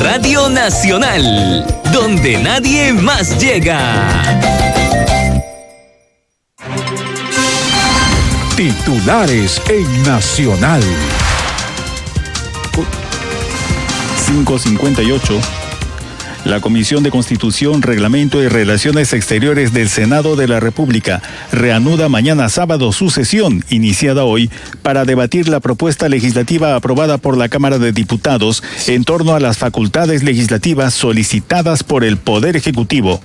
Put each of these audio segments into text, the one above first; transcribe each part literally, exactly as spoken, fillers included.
Radio Nacional, donde nadie más llega. Titulares en Nacional. cinco cincuenta y ocho. La Comisión de Constitución, Reglamento y Relaciones Exteriores del Senado de la República reanuda mañana sábado su sesión, iniciada hoy, para debatir la propuesta legislativa aprobada por la Cámara de Diputados en torno a las facultades legislativas solicitadas por el Poder Ejecutivo.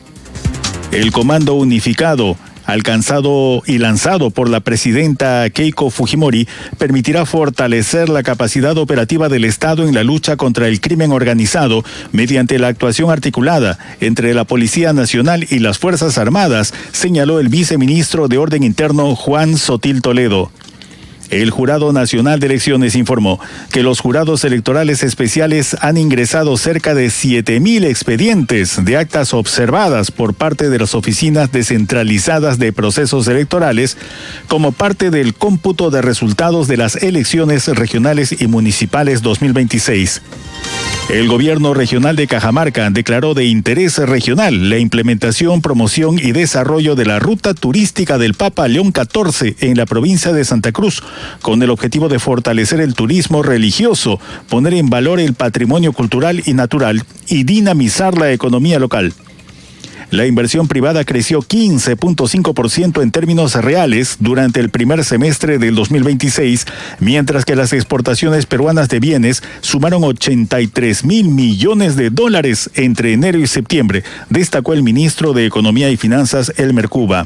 El Comando Unificado, alcanzado y lanzado por la presidenta Keiko Fujimori, permitirá fortalecer la capacidad operativa del Estado en la lucha contra el crimen organizado mediante la actuación articulada entre la Policía Nacional y las Fuerzas Armadas, señaló el viceministro de Orden Interno Juan Sotil Toledo. El Jurado Nacional de Elecciones informó que los jurados electorales especiales han ingresado cerca de siete mil expedientes de actas observadas por parte de las oficinas descentralizadas de procesos electorales como parte del cómputo de resultados de las elecciones regionales y municipales dos mil veintiséis. El gobierno regional de Cajamarca declaró de interés regional la implementación, promoción y desarrollo de la ruta turística del Papa León catorce en la provincia de Santa Cruz, con el objetivo de fortalecer el turismo religioso, poner en valor el patrimonio cultural y natural y dinamizar la economía local. La inversión privada creció quince punto cinco por ciento en términos reales durante el primer semestre del dos mil veintiséis, mientras que las exportaciones peruanas de bienes sumaron ochenta y tres mil millones de dólares entre enero y septiembre, destacó el ministro de Economía y Finanzas, Elmer Cuba.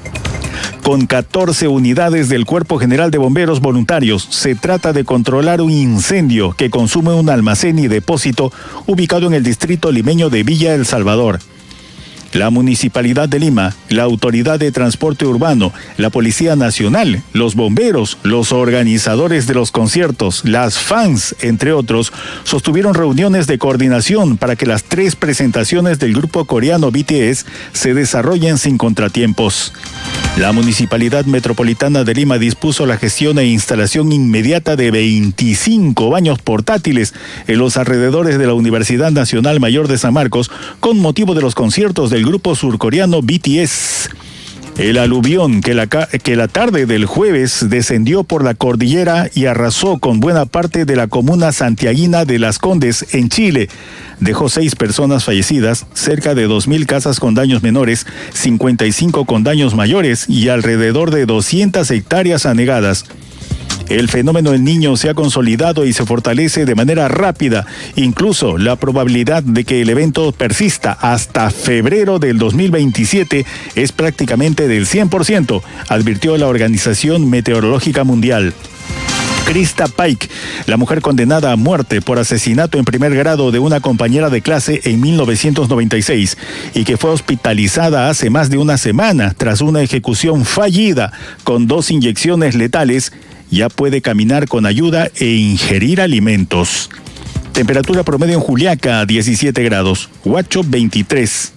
Con catorce unidades del Cuerpo General de Bomberos Voluntarios, se trata de controlar un incendio que consume un almacén y depósito ubicado en el distrito limeño de Villa El Salvador. La Municipalidad de Lima, la Autoridad de Transporte Urbano, la Policía Nacional, los bomberos, los organizadores de los conciertos, las fans, entre otros, sostuvieron reuniones de coordinación para que las tres presentaciones del grupo coreano B T S se desarrollen sin contratiempos. La Municipalidad Metropolitana de Lima dispuso la gestión e instalación inmediata de veinticinco baños portátiles en los alrededores de la Universidad Nacional Mayor de San Marcos con motivo de los conciertos del grupo surcoreano B T S. El aluvión que la, que la tarde del jueves descendió por la cordillera y arrasó con buena parte de la comuna santiaguina de Las Condes, en Chile, dejó seis personas fallecidas, cerca de dos mil casas con daños menores, cincuenta y cinco con daños mayores y alrededor de doscientas hectáreas anegadas. El fenómeno del Niño se ha consolidado y se fortalece de manera rápida. Incluso la probabilidad de que el evento persista hasta febrero del dos mil veintisiete es prácticamente del cien por ciento, advirtió la Organización Meteorológica Mundial. Krista Pike, la mujer condenada a muerte por asesinato en primer grado de una compañera de clase en mil novecientos noventa y seis y que fue hospitalizada hace más de una semana tras una ejecución fallida con dos inyecciones letales, ya puede caminar con ayuda e ingerir alimentos. Temperatura promedio en Juliaca, diecisiete grados. Huacho, veintitrés.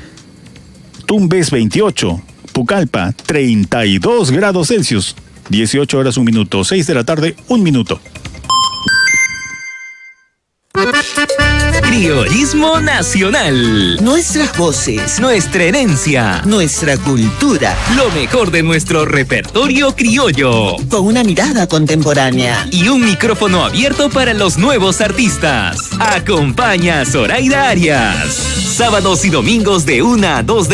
Tumbes, veintiocho. Pucallpa, treinta y dos grados Celsius. dieciocho horas, un minuto. seis de la tarde, un minuto. Criollismo nacional. Nuestras voces, Nuestra herencia. nuestra cultura, Lo mejor de nuestro repertorio criollo. con una mirada contemporánea. Y un micrófono abierto para los nuevos artistas. Acompaña a Zoraida Arias. Sábados y domingos de una a dos de